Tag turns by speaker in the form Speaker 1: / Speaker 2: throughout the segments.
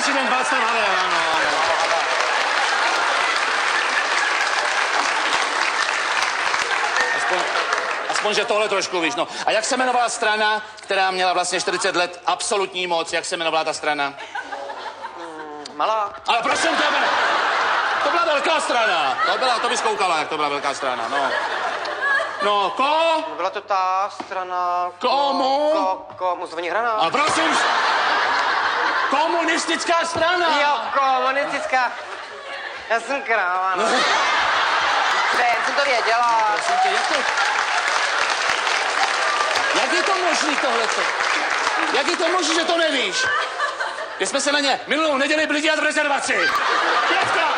Speaker 1: prezident Václav Havel, ano. Aspoň, že tohle trošku víš, no. A jak se jmenovala strana, která měla vlastně 40 let absolutní moc, jak se jmenovala ta strana?
Speaker 2: Malá.
Speaker 1: Ale prosím tebe, to byla velká strana. To bys koukala, jak to byla velká strana, no. No,
Speaker 2: Byla to ta strana...
Speaker 1: Komu?
Speaker 2: Komu zvoní hrana?
Speaker 1: A prosím, komunistická strana.
Speaker 2: Jo, komunistická. Já jsem kráva, no. Jen jsem to věděla.
Speaker 1: Prosím tě, jak je to možný tohleto? Jak je to možný, že to nevíš? My jsme se na ně minulou neděli byli dělat v rezervaci. Pětka!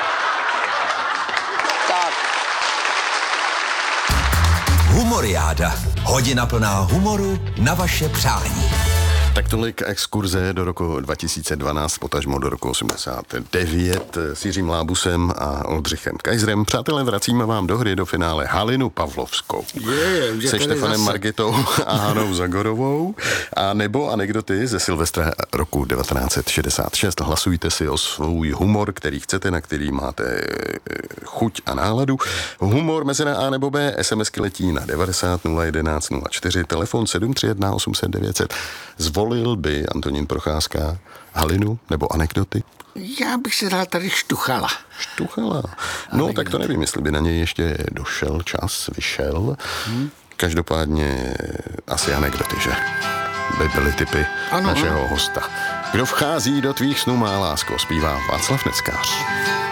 Speaker 1: Tak.
Speaker 3: Humoriáda. Hodina plná humoru na vaše přání.
Speaker 4: Tak tolik exkurze do roku 2012, potažmo do roku 89 s Jiřím Lábusem a Oldřichem Kajzrem. Přátelé, vracíme vám do hry do finále Halinu Pavlovskou. Se Štefanem Margitou a Hanou Zagorovou a nebo anekdoty ze Silvestra roku 1966. Hlasujte si o svůj humor, který chcete, na který máte chuť a náladu. Humor mezi na A nebo B, SMSky letí na 90 011 04, telefon 731 800 900. Zvolil by Antonín Procházka Halinu nebo anekdoty?
Speaker 5: Já bych si dal tady Štuchala.
Speaker 4: Štuchala? No, tak to nevím, jestli by na něj ještě došel čas, vyšel. Každopádně asi anekdoty, že? By byly typy našeho hosta. Kdo vchází do tvých snů, má lásko, zpívá Václav Neckář.